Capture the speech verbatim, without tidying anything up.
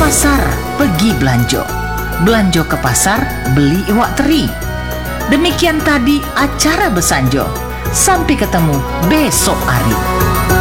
pasar pergi belanjo, belanjo ke pasar beli iwak teri. Demikian tadi acara Besanjo. Sampai ketemu besok hari.